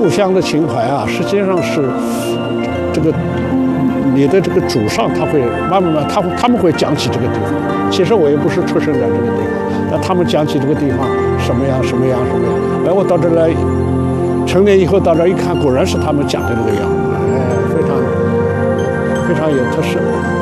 故乡的情怀啊，实际上是这个你的这个祖上他会慢慢他们会讲起这个地方。其实我也不是出生在这个地方，但他们讲起这个地方什么样。哎，我到这来，成年以后到这一看，果然是他们讲的那个样，哎，非常有特色。